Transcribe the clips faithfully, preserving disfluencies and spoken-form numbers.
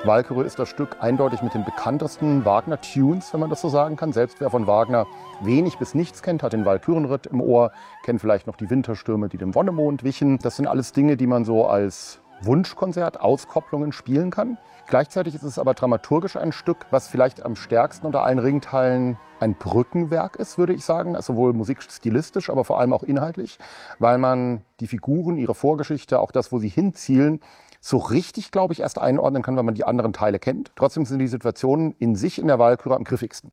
Walküre ist das Stück eindeutig mit den bekanntesten Wagner-Tunes, wenn man das so sagen kann. Selbst wer von Wagner wenig bis nichts kennt, hat den Walkürenritt im Ohr, kennt vielleicht noch die Winterstürme, die dem Wonnemond wichen. Das sind alles Dinge, die man so als Wunschkonzert, Auskopplungen spielen kann. Gleichzeitig ist es aber dramaturgisch ein Stück, was vielleicht am stärksten unter allen Ringteilen ein Brückenwerk ist, würde ich sagen. Also sowohl musikstilistisch, aber vor allem auch inhaltlich, weil man die Figuren, ihre Vorgeschichte, auch das, wo sie hinzielen, so richtig, glaube ich, erst einordnen kann, wenn man die anderen Teile kennt. Trotzdem sind die Situationen in sich in der Walküre am griffigsten.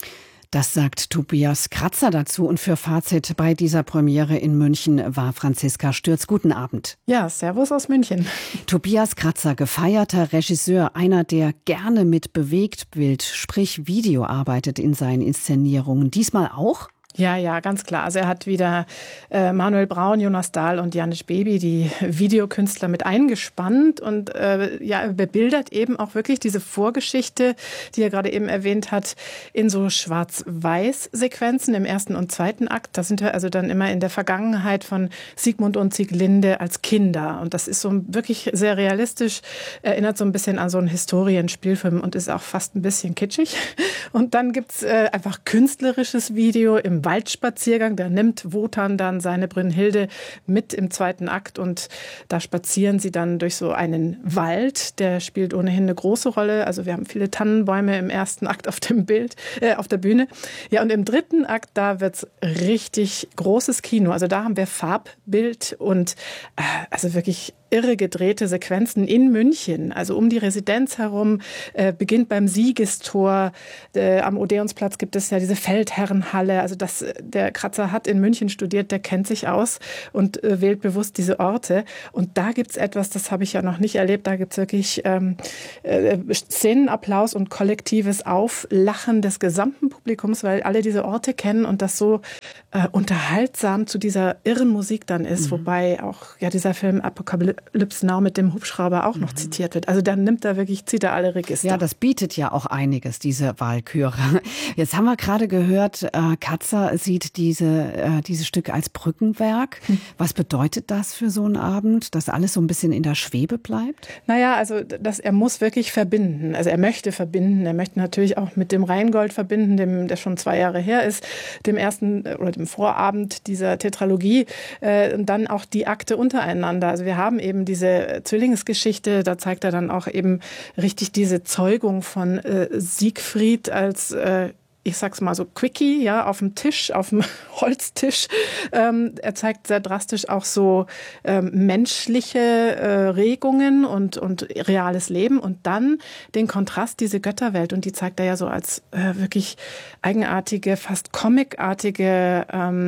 Das sagt Tobias Kratzer dazu. Und für Fazit bei dieser Premiere in München war Franziska Stürz. Guten Abend. Ja, servus aus München. Tobias Kratzer, gefeierter Regisseur, einer, der gerne mit Bewegtbild, sprich Video arbeitet in seinen Inszenierungen. Diesmal auch? Ja, ja, ganz klar. Also er hat wieder äh, Manuel Braun, Jonas Dahl und Janis Baby, die Videokünstler, mit eingespannt und äh, ja, er bebildert eben auch wirklich diese Vorgeschichte, die er gerade eben erwähnt hat, in so Schwarz-Weiß-Sequenzen im ersten und zweiten Akt. Da sind wir also dann immer in der Vergangenheit von Siegmund und Sieglinde als Kinder. Und das ist so wirklich sehr realistisch, erinnert so ein bisschen an so einen Historienspielfilm und ist auch fast ein bisschen kitschig. Und dann gibt's äh, einfach künstlerisches Video im Waldspaziergang. Da nimmt Wotan dann seine Brünnhilde mit im zweiten Akt und da spazieren sie dann durch so einen Wald. Der spielt ohnehin eine große Rolle. Also wir haben viele Tannenbäume im ersten Akt auf dem Bild, äh, auf der Bühne. Ja, und im dritten Akt, da wird's richtig großes Kino. Also da haben wir Farbbild und äh, also wirklich irre gedrehte Sequenzen in München, also um die Residenz herum, äh, beginnt beim Siegestor. Äh, am Odeonsplatz gibt es ja diese Feldherrenhalle. Also das, der Kratzer hat in München studiert, der kennt sich aus und äh, wählt bewusst diese Orte. Und da gibt's etwas, das habe ich ja noch nicht erlebt, da gibt's wirklich ähm, äh, Szenenapplaus und kollektives Auflachen des gesamten Publikums, weil alle diese Orte kennen und das so äh, unterhaltsam zu dieser irren Musik dann ist, mhm. wobei auch ja dieser Film Apokalypse Now mit dem Hubschrauber auch noch mhm. zitiert wird. Also dann nimmt er wirklich, zieht er alle Register. Ja, das bietet ja auch einiges, diese Walküre. Jetzt haben wir gerade gehört, äh, Kratzer sieht diese, äh, dieses Stück als Brückenwerk. Hm. Was bedeutet das für so einen Abend, dass alles so ein bisschen in der Schwebe bleibt? Naja, also das, er muss wirklich verbinden. Also er möchte verbinden. Er möchte natürlich auch mit dem Rheingold verbinden, dem, der schon zwei Jahre her ist, dem ersten oder dem Vorabend dieser Tetralogie. Äh, und dann auch die Akte untereinander. Also wir haben eben diese Zwillingsgeschichte, da zeigt er dann auch eben richtig diese Zeugung von äh, Siegfried als äh, ich sag's mal so Quickie, ja, auf dem Tisch, auf dem Holztisch. Ähm, er zeigt sehr drastisch auch so ähm, menschliche äh, Regungen und, und reales Leben und dann den Kontrast, diese Götterwelt. Und die zeigt er ja so als äh, wirklich eigenartige, fast comicartige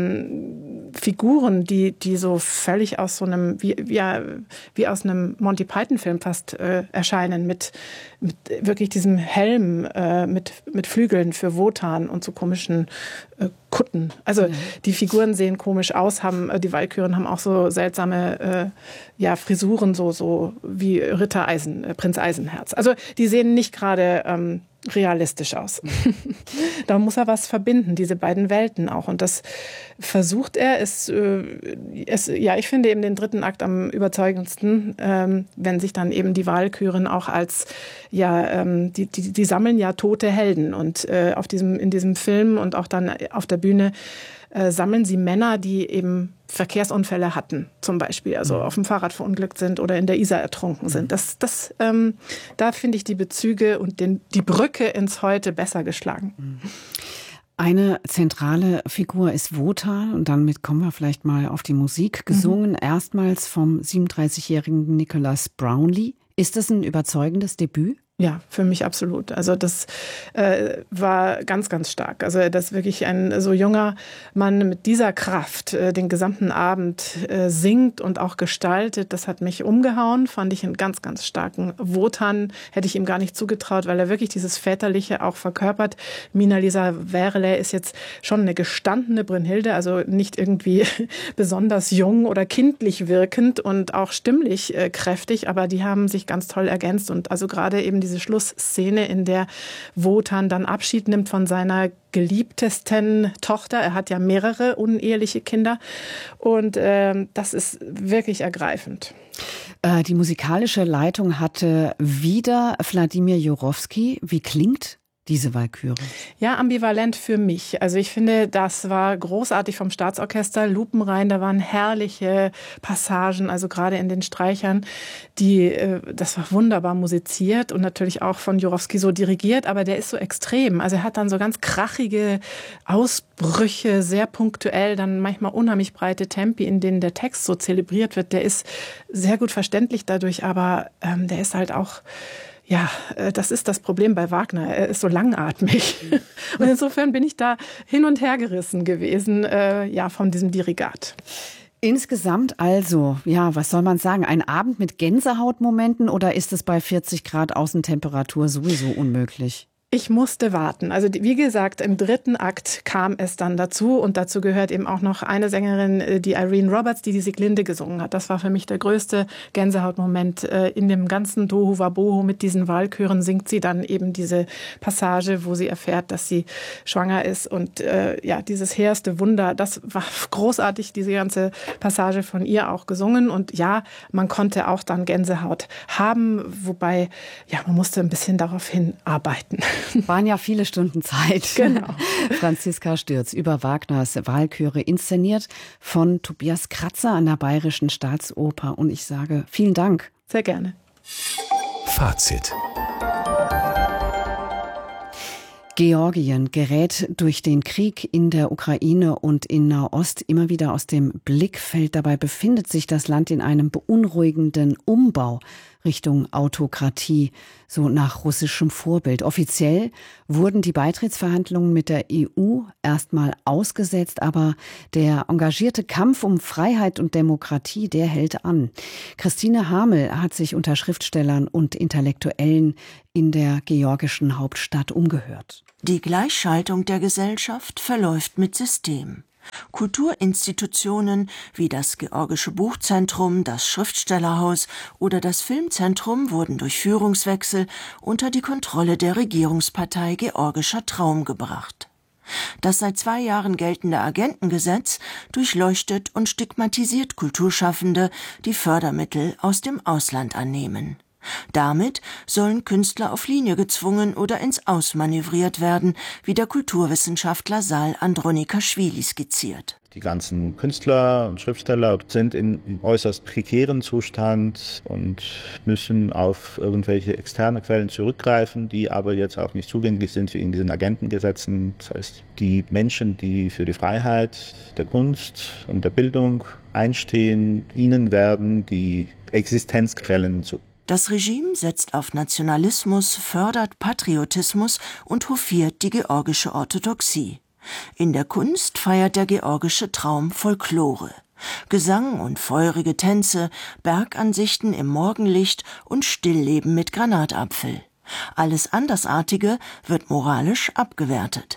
ähm, Figuren, die, die so völlig aus so einem, wie, wie, wie aus einem Monty Python-Film fast äh, erscheinen, mit, mit wirklich diesem Helm, äh, mit, mit Flügeln für Wotan und so komischen äh, Kutten. Also ja. Die Figuren sehen komisch aus, haben äh, die Walküren haben auch so seltsame äh, ja, Frisuren, so, so wie Ritter Eisen, äh, Prinz Eisenherz. Also die sehen nicht gerade ähm, realistisch aus. Da muss er was verbinden, diese beiden Welten auch. Und das versucht er. Es, äh, es, ja, ich finde eben den dritten Akt am überzeugendsten, ähm, wenn sich dann eben die Walküren auch als, ja, ähm, die, die, die sammeln ja tote Helden. Und äh, auf diesem, in diesem Film und auch dann auf der Bühne äh, sammeln sie Männer, die eben Verkehrsunfälle hatten, zum Beispiel, also auf dem Fahrrad verunglückt sind oder in der Isar ertrunken sind. Das, das, ähm, da finde ich die Bezüge und den, die Brücke ins Heute besser geschlagen. Eine zentrale Figur ist Wotan und damit kommen wir vielleicht mal auf die Musik. Gesungen mhm. erstmals vom siebenunddreißigjährigen Nicholas Brownlee. Ist das ein überzeugendes Debüt? Ja, für mich absolut. Also das äh, war ganz, ganz stark. Also dass wirklich ein so junger Mann mit dieser Kraft äh, den gesamten Abend äh, singt und auch gestaltet, das hat mich umgehauen. Fand ich einen ganz, ganz starken Wotan. Hätte ich ihm gar nicht zugetraut, weil er wirklich dieses Väterliche auch verkörpert. Mina-Lisa Werle ist jetzt schon eine gestandene Brünnhilde, also nicht irgendwie besonders jung oder kindlich wirkend und auch stimmlich äh, kräftig, aber die haben sich ganz toll ergänzt und also gerade eben diese Schlussszene, in der Wotan dann Abschied nimmt von seiner geliebtesten Tochter. Er hat ja mehrere uneheliche Kinder und äh, das ist wirklich ergreifend. Äh, die musikalische Leitung hatte wieder Wladimir Jurowski. Wie klingt diese Walküre? Ja, ambivalent für mich. Also ich finde, das war großartig vom Staatsorchester, lupenrein, da waren herrliche Passagen, also gerade in den Streichern, die, das war wunderbar musiziert und natürlich auch von Jurowski so dirigiert, aber der ist so extrem. Also er hat dann so ganz krachige Ausbrüche, sehr punktuell, dann manchmal unheimlich breite Tempi, in denen der Text so zelebriert wird. Der ist sehr gut verständlich dadurch, aber ähm, der ist halt auch Ja, das ist das Problem bei Wagner. Er ist so langatmig. Und insofern bin ich da hin und her gerissen gewesen, äh, ja, von diesem Dirigat. Insgesamt also, ja, was soll man sagen, ein Abend mit Gänsehautmomenten oder ist es bei vierzig Grad Außentemperatur sowieso unmöglich? Ich musste warten. Also wie gesagt, im dritten Akt kam es dann dazu und dazu gehört eben auch noch eine Sängerin, die Irene Roberts, die die Sieglinde gesungen hat. Das war für mich der größte Gänsehautmoment in dem ganzen Tohu Wabohu. Mit diesen Walküren singt sie dann eben diese Passage, wo sie erfährt, dass sie schwanger ist und äh, ja, dieses hehrste Wunder, das war großartig, diese ganze Passage von ihr auch gesungen und ja, man konnte auch dann Gänsehaut haben, wobei, ja, man musste ein bisschen darauf hinarbeiten. Waren ja viele Stunden Zeit. Genau. Franziska Stürz über Wagners Walküre, inszeniert von Tobias Kratzer an der Bayerischen Staatsoper. Und ich sage vielen Dank. Sehr gerne. Fazit. Georgien gerät durch den Krieg in der Ukraine und in Nahost immer wieder aus dem Blickfeld. Dabei befindet sich das Land in einem beunruhigenden Umbau Richtung Autokratie, so nach russischem Vorbild. Offiziell wurden die Beitrittsverhandlungen mit der E U erstmal ausgesetzt, aber der engagierte Kampf um Freiheit und Demokratie, der hält an. Christine Hamel hat sich unter Schriftstellern und Intellektuellen in der georgischen Hauptstadt umgehört. Die Gleichschaltung der Gesellschaft verläuft mit System. Kulturinstitutionen wie das Georgische Buchzentrum, das Schriftstellerhaus oder das Filmzentrum wurden durch Führungswechsel unter die Kontrolle der Regierungspartei Georgischer Traum gebracht. Das seit zwei Jahren geltende Agentengesetz durchleuchtet und stigmatisiert Kulturschaffende, die Fördermittel aus dem Ausland annehmen. Damit sollen Künstler auf Linie gezwungen oder ins Aus manövriert werden, wie der Kulturwissenschaftler Sal Andronikaschwili skizziert. Die ganzen Künstler und Schriftsteller sind in äußerst prekären Zustand und müssen auf irgendwelche externe Quellen zurückgreifen, die aber jetzt auch nicht zugänglich sind wie in diesen Agentengesetzen. Das heißt, die Menschen, die für die Freiheit der Kunst und der Bildung einstehen, ihnen werden die Existenzquellen zu. Das Regime setzt auf Nationalismus, fördert Patriotismus und hofiert die georgische Orthodoxie. In der Kunst feiert der georgische Traum Folklore. Gesang und feurige Tänze, Bergansichten im Morgenlicht und Stillleben mit Granatapfel. Alles Andersartige wird moralisch abgewertet.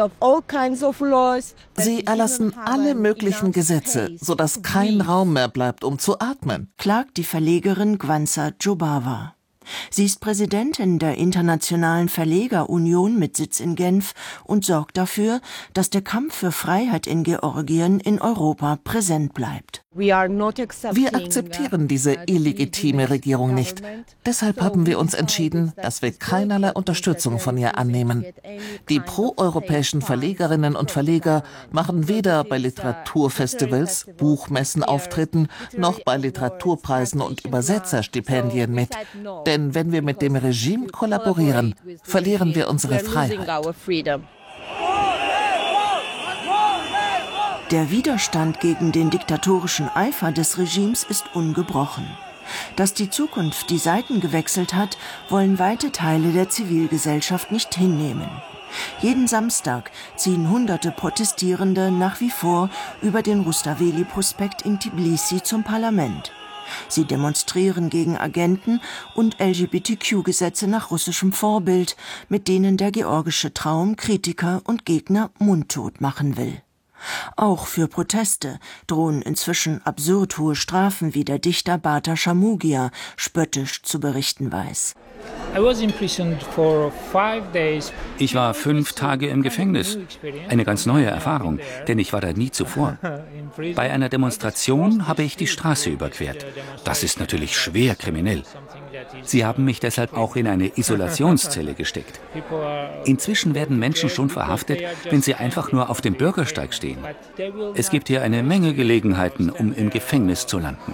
Sie erlassen alle möglichen Gesetze, sodass kein Raum mehr bleibt, um zu atmen, klagt die Verlegerin Gwanza Djobawa. Sie ist Präsidentin der Internationalen Verlegerunion mit Sitz in Genf und sorgt dafür, dass der Kampf für Freiheit in Georgien in Europa präsent bleibt. Wir akzeptieren diese illegitime Regierung nicht. Deshalb haben wir uns entschieden, dass wir keinerlei Unterstützung von ihr annehmen. Die proeuropäischen Verlegerinnen und Verleger machen weder bei Literaturfestivals, Buchmessen-Auftritten noch bei Literaturpreisen und Übersetzerstipendien mit. Denn wenn wir mit dem Regime kollaborieren, verlieren wir unsere Freiheit. Der Widerstand gegen den diktatorischen Eifer des Regimes ist ungebrochen. Dass die Zukunft die Seiten gewechselt hat, wollen weite Teile der Zivilgesellschaft nicht hinnehmen. Jeden Samstag ziehen hunderte Protestierende nach wie vor über den Rustaveli-Prospekt in Tbilisi zum Parlament. Sie demonstrieren gegen Agenten und L G B T Q-Gesetze nach russischem Vorbild, mit denen der georgische Traum Kritiker und Gegner mundtot machen will. Auch für Proteste drohen inzwischen absurd hohe Strafen, wie der Dichter Bata Shamugia spöttisch zu berichten weiß. Ich war fünf Tage im Gefängnis. Eine ganz neue Erfahrung, denn ich war da nie zuvor. Bei einer Demonstration habe ich die Straße überquert. Das ist natürlich schwer kriminell. Sie haben mich deshalb auch in eine Isolationszelle gesteckt. Inzwischen werden Menschen schon verhaftet, wenn sie einfach nur auf dem Bürgersteig stehen. Es gibt hier eine Menge Gelegenheiten, um im Gefängnis zu landen.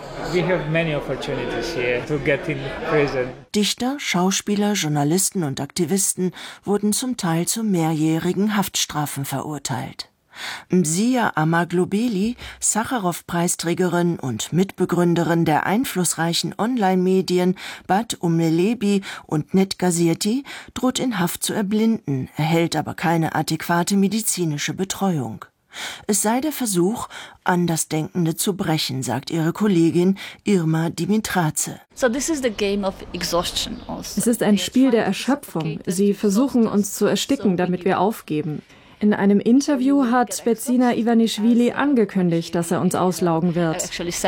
Dichter, Schauspieler, Journalisten und Aktivisten wurden zum Teil zu mehrjährigen Haftstrafen verurteilt. Mzia Amaglobeli, Sacharow-Preisträgerin und Mitbegründerin der einflussreichen Online-Medien Bad Umelebi und Netgazeti, droht in Haft zu erblinden, erhält aber keine adäquate medizinische Betreuung. Es sei der Versuch, Andersdenkende zu brechen, sagt ihre Kollegin Irma Dimitraze. Es ist ein Spiel der Erschöpfung. Sie versuchen, uns zu ersticken, damit wir aufgeben. In einem Interview hat Betsina Ivanischvili angekündigt, dass er uns auslaugen wird.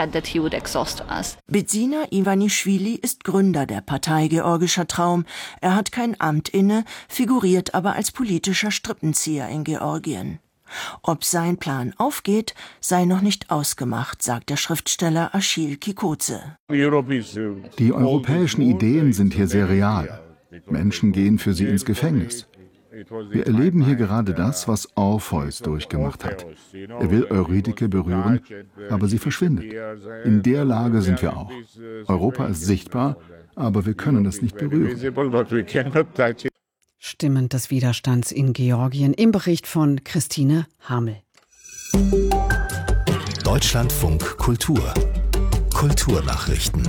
Betsina Ivanischvili ist Gründer der Partei Georgischer Traum. Er hat kein Amt inne, figuriert aber als politischer Strippenzieher in Georgien. Ob sein Plan aufgeht, sei noch nicht ausgemacht, sagt der Schriftsteller Achille Kikoze. Die europäischen Ideen sind hier sehr real. Menschen gehen für sie ins Gefängnis. Wir erleben hier gerade das, was Orpheus durchgemacht hat. Er will Eurydike berühren, aber sie verschwindet. In der Lage sind wir auch. Europa ist sichtbar, aber wir können das nicht berühren. Stimmen des Widerstands in Georgien im Bericht von Christine Hamel. Deutschlandfunk Kultur. Kulturnachrichten.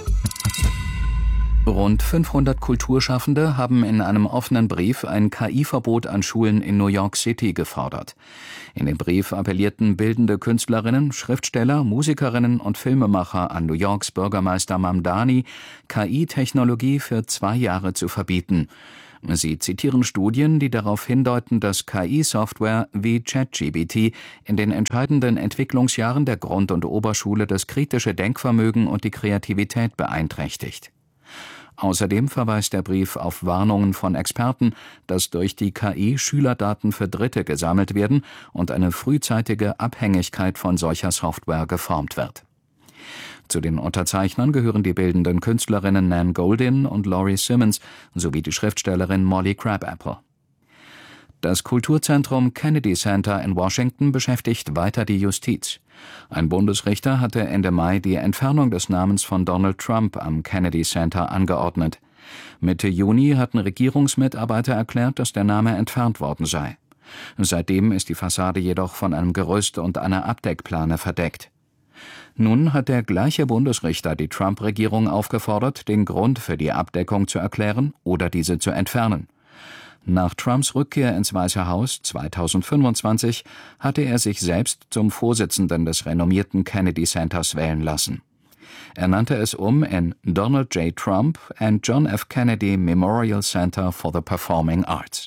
Rund fünfhundert Kulturschaffende haben in einem offenen Brief ein K I-Verbot an Schulen in New York City gefordert. In dem Brief appellierten bildende Künstlerinnen, Schriftsteller, Musikerinnen und Filmemacher an New Yorks Bürgermeister Mamdani, K I-Technologie für zwei Jahre zu verbieten. Sie zitieren Studien, die darauf hindeuten, dass K I-Software wie ChatGPT in den entscheidenden Entwicklungsjahren der Grund- und Oberschule das kritische Denkvermögen und die Kreativität beeinträchtigt. Außerdem verweist der Brief auf Warnungen von Experten, dass durch die K I Schülerdaten für Dritte gesammelt werden und eine frühzeitige Abhängigkeit von solcher Software geformt wird. Zu den Unterzeichnern gehören die bildenden Künstlerinnen Nan Goldin und Laurie Simmons sowie die Schriftstellerin Molly Crabapple. Das Kulturzentrum Kennedy Center in Washington beschäftigt weiter die Justiz. Ein Bundesrichter hatte Ende Mai die Entfernung des Namens von Donald Trump am Kennedy Center angeordnet. Mitte Juni hatten Regierungsmitarbeiter erklärt, dass der Name entfernt worden sei. Seitdem ist die Fassade jedoch von einem Gerüst und einer Abdeckplane verdeckt. Nun hat der gleiche Bundesrichter die Trump-Regierung aufgefordert, den Grund für die Abdeckung zu erklären oder diese zu entfernen. Nach Trumps Rückkehr ins Weiße Haus zweitausendfünfundzwanzig hatte er sich selbst zum Vorsitzenden des renommierten Kennedy Centers wählen lassen. Er nannte es um in Donald J. Trump and John F. Kennedy Memorial Center for the Performing Arts.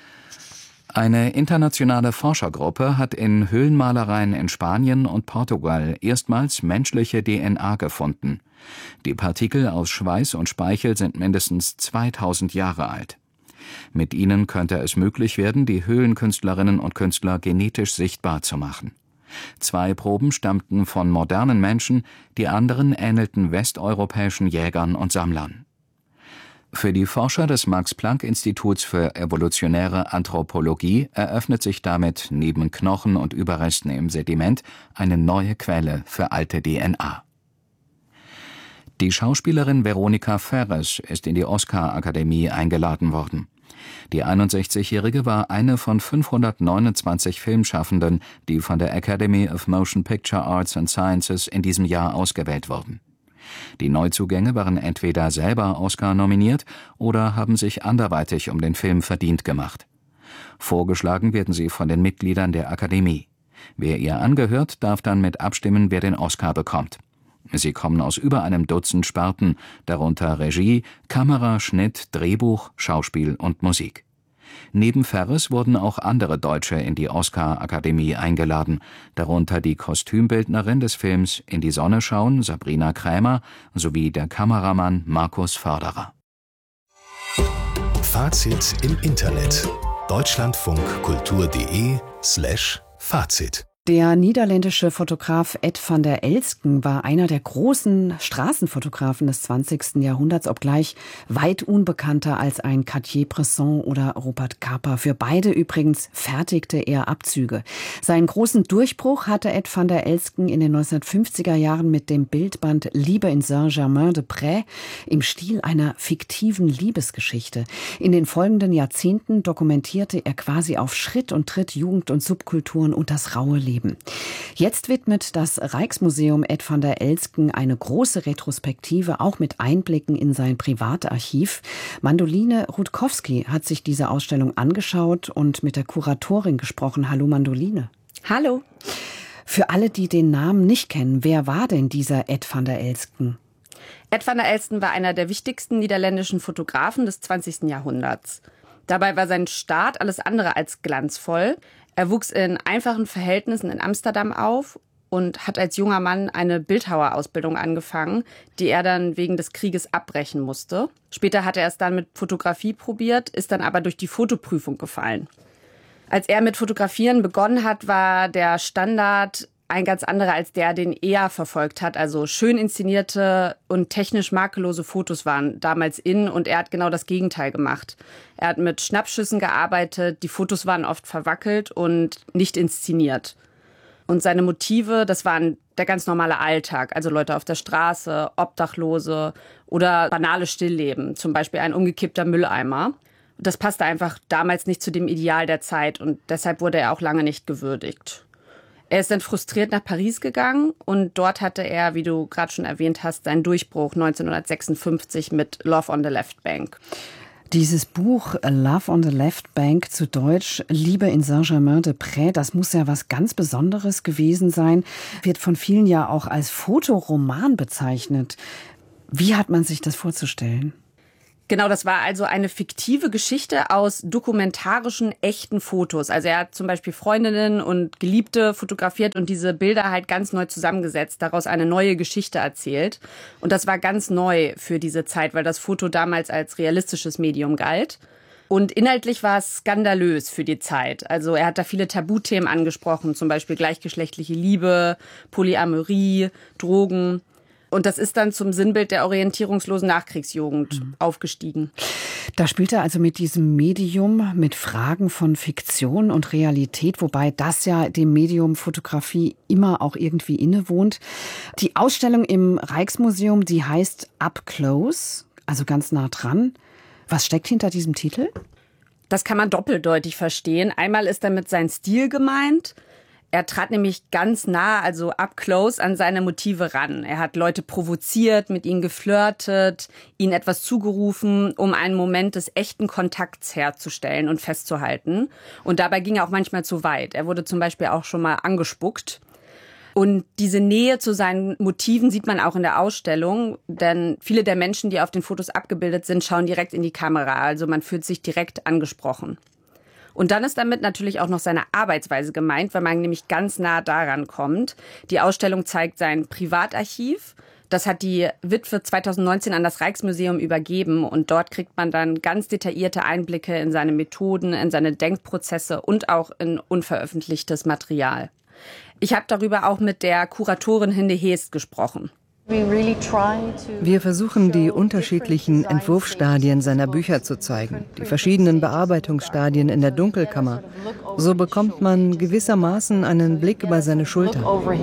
Eine internationale Forschergruppe hat in Höhlenmalereien in Spanien und Portugal erstmals menschliche D N A gefunden. Die Partikel aus Schweiß und Speichel sind mindestens zweitausend Jahre alt. Mit ihnen könnte es möglich werden, die Höhlenkünstlerinnen und Künstler genetisch sichtbar zu machen. Zwei Proben stammten von modernen Menschen, die anderen ähnelten westeuropäischen Jägern und Sammlern. Für die Forscher des Max-Planck-Instituts für evolutionäre Anthropologie eröffnet sich damit neben Knochen und Überresten im Sediment eine neue Quelle für alte D N A. Die Schauspielerin Veronica Ferres ist in die Oscar-Akademie eingeladen worden. Die einundsechzigjährige war eine von fünfhundertneunundzwanzig Filmschaffenden, die von der Academy of Motion Picture Arts and Sciences in diesem Jahr ausgewählt wurden. Die Neuzugänge waren entweder selber Oscar nominiert oder haben sich anderweitig um den Film verdient gemacht. Vorgeschlagen werden sie von den Mitgliedern der Akademie. Wer ihr angehört, darf dann mit abstimmen, wer den Oscar bekommt. Sie kommen aus über einem Dutzend Sparten, darunter Regie, Kamera, Schnitt, Drehbuch, Schauspiel und Musik. Neben Ferres wurden auch andere Deutsche in die Oscar-Akademie eingeladen, darunter die Kostümbildnerin des Films In die Sonne schauen, Sabrina Krämer, sowie der Kameramann Markus Förderer. Fazit im Internet. deutschlandfunkkultur.de slash Fazit. Der niederländische Fotograf Ed van der Elsken war einer der großen Straßenfotografen des zwanzigsten Jahrhunderts, obgleich weit unbekannter als ein Cartier-Bresson oder Robert Capa. Für beide übrigens fertigte er Abzüge. Seinen großen Durchbruch hatte Ed van der Elsken in den neunzehnhundertfünfziger Jahren mit dem Bildband Liebe in Saint-Germain-des-Prés im Stil einer fiktiven Liebesgeschichte. In den folgenden Jahrzehnten dokumentierte er quasi auf Schritt und Tritt Jugend- und Subkulturen und das raue Leben. Jetzt widmet das Rijksmuseum Ed van der Elsken eine große Retrospektive, auch mit Einblicken in sein Privatarchiv. Mandoline Rutkowski hat sich diese Ausstellung angeschaut und mit der Kuratorin gesprochen. Hallo Mandoline. Hallo. Für alle, die den Namen nicht kennen, wer war denn dieser Ed van der Elsken? Ed van der Elsken war einer der wichtigsten niederländischen Fotografen des zwanzigsten Jahrhunderts. Dabei war sein Start alles andere als glanzvoll. Er wuchs in einfachen Verhältnissen in Amsterdam auf und hat als junger Mann eine Bildhauerausbildung angefangen, die er dann wegen des Krieges abbrechen musste. Später hat er es dann mit Fotografie probiert, ist dann aber durch die Fotoprüfung gefallen. Als er mit Fotografieren begonnen hat, war der Standard ein ganz anderer als der, den er verfolgt hat. Also schön inszenierte und technisch makellose Fotos waren damals in und er hat genau das Gegenteil gemacht. Er hat mit Schnappschüssen gearbeitet, die Fotos waren oft verwackelt und nicht inszeniert. Und seine Motive, das waren der ganz normale Alltag, also Leute auf der Straße, Obdachlose oder banale Stillleben, zum Beispiel ein umgekippter Mülleimer. Das passte einfach damals nicht zu dem Ideal der Zeit und deshalb wurde er auch lange nicht gewürdigt. Er ist dann frustriert nach Paris gegangen und dort hatte er, wie du gerade schon erwähnt hast, seinen Durchbruch neunzehnhundertsechsundfünfzig mit Love on the Left Bank. Dieses Buch Love on the Left Bank, zu Deutsch Liebe in Saint-Germain-des-Prés, das muss ja was ganz Besonderes gewesen sein, wird von vielen ja auch als Fotoroman bezeichnet. Wie hat man sich das vorzustellen? Genau, das war also eine fiktive Geschichte aus dokumentarischen, echten Fotos. Also er hat zum Beispiel Freundinnen und Geliebte fotografiert und diese Bilder halt ganz neu zusammengesetzt, daraus eine neue Geschichte erzählt. Und das war ganz neu für diese Zeit, weil das Foto damals als realistisches Medium galt. Und inhaltlich war es skandalös für die Zeit. Also er hat da viele Tabuthemen angesprochen, zum Beispiel gleichgeschlechtliche Liebe, Polyamorie, Drogen. Und das ist dann zum Sinnbild der orientierungslosen Nachkriegsjugend mhm. aufgestiegen. Da spielt er also mit diesem Medium, mit Fragen von Fiktion und Realität, wobei das ja dem Medium Fotografie immer auch irgendwie innewohnt. Die Ausstellung im Rijksmuseum, die heißt Up Close, also ganz nah dran. Was steckt hinter diesem Titel? Das kann man doppeldeutig verstehen. Einmal ist damit sein Stil gemeint. Er trat nämlich ganz nah, also up close, an seine Motive ran. Er hat Leute provoziert, mit ihnen geflirtet, ihnen etwas zugerufen, um einen Moment des echten Kontakts herzustellen und festzuhalten. Und dabei ging er auch manchmal zu weit. Er wurde zum Beispiel auch schon mal angespuckt. Und diese Nähe zu seinen Motiven sieht man auch in der Ausstellung, denn viele der Menschen, die auf den Fotos abgebildet sind, schauen direkt in die Kamera. Also man fühlt sich direkt angesprochen. Und dann ist damit natürlich auch noch seine Arbeitsweise gemeint, weil man nämlich ganz nah daran kommt. Die Ausstellung zeigt sein Privatarchiv. Das hat die Witwe zweitausendneunzehn an das Rijksmuseum übergeben. Und dort kriegt man dann ganz detaillierte Einblicke in seine Methoden, in seine Denkprozesse und auch in unveröffentlichtes Material. Ich habe darüber auch mit der Kuratorin Hinde Heest gesprochen. Wir versuchen, die unterschiedlichen Entwurfsstadien seiner Bücher zu zeigen, die verschiedenen Bearbeitungsstadien in der Dunkelkammer. So bekommt man gewissermaßen einen Blick über seine Schulter.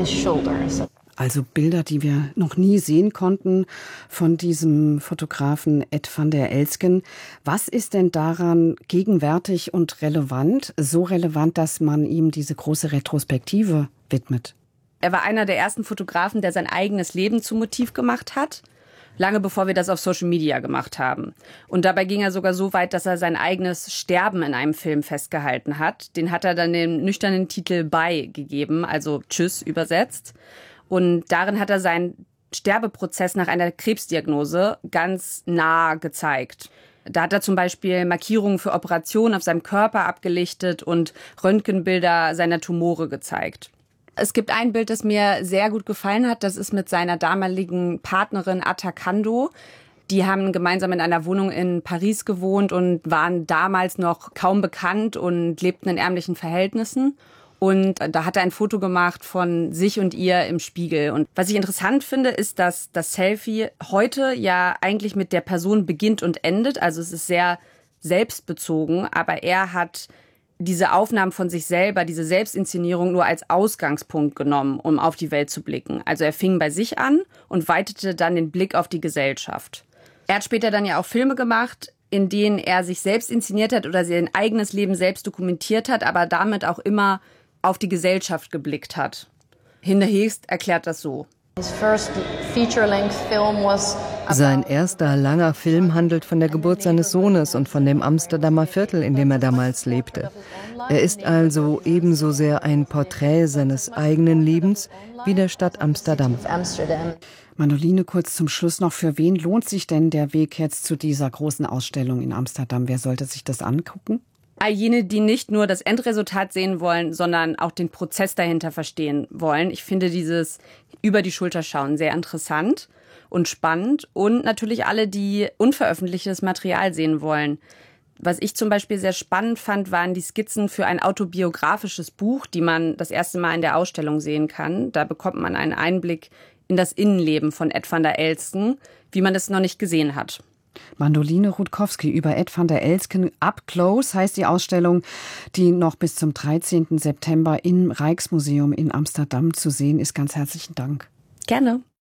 Also Bilder, die wir noch nie sehen konnten von diesem Fotografen Ed van der Elsken. Was ist denn daran gegenwärtig und relevant? So relevant, dass man ihm diese große Retrospektive widmet? Er war einer der ersten Fotografen, der sein eigenes Leben zum Motiv gemacht hat, lange bevor wir das auf Social Media gemacht haben. Und dabei ging er sogar so weit, dass er sein eigenes Sterben in einem Film festgehalten hat. Den hat er dann den nüchternen Titel Bye gegeben, also Tschüss übersetzt. Und darin hat er seinen Sterbeprozess nach einer Krebsdiagnose ganz nah gezeigt. Da hat er zum Beispiel Markierungen für Operationen auf seinem Körper abgelichtet und Röntgenbilder seiner Tumore gezeigt. Es gibt ein Bild, das mir sehr gut gefallen hat. Das ist mit seiner damaligen Partnerin Atta Kando. Die haben gemeinsam in einer Wohnung in Paris gewohnt und waren damals noch kaum bekannt und lebten in ärmlichen Verhältnissen. Und da hat er ein Foto gemacht von sich und ihr im Spiegel. Und was ich interessant finde, ist, dass das Selfie heute ja eigentlich mit der Person beginnt und endet. Also es ist sehr selbstbezogen, aber er hat diese Aufnahmen von sich selber, diese Selbstinszenierung nur als Ausgangspunkt genommen, um auf die Welt zu blicken. Also er fing bei sich an und weitete dann den Blick auf die Gesellschaft. Er hat später dann ja auch Filme gemacht, in denen er sich selbst inszeniert hat oder sein eigenes Leben selbst dokumentiert hat, aber damit auch immer auf die Gesellschaft geblickt hat. Hinde Heegst erklärt das so. Sein erster langer Film handelt von der Geburt seines Sohnes und von dem Amsterdamer Viertel, in dem er damals lebte. Er ist also ebenso sehr ein Porträt seines eigenen Lebens wie der Stadt Amsterdam. Mandoline, kurz zum Schluss noch, für wen lohnt sich denn der Weg jetzt zu dieser großen Ausstellung in Amsterdam? Wer sollte sich das angucken? All jene, die nicht nur das Endresultat sehen wollen, sondern auch den Prozess dahinter verstehen wollen. Ich finde dieses über die Schulter schauen sehr interessant und spannend. Und natürlich alle, die unveröffentlichtes Material sehen wollen. Was ich zum Beispiel sehr spannend fand, waren die Skizzen für ein autobiografisches Buch, die man das erste Mal in der Ausstellung sehen kann. Da bekommt man einen Einblick in das Innenleben von Ed van der Elsken, wie man es noch nicht gesehen hat. Mandoline Rutkowski über Ed van der Elsken Up Close heißt die Ausstellung, die noch bis zum dreizehnten September im Rijksmuseum in Amsterdam zu sehen ist. Ganz herzlichen Dank. Gerne.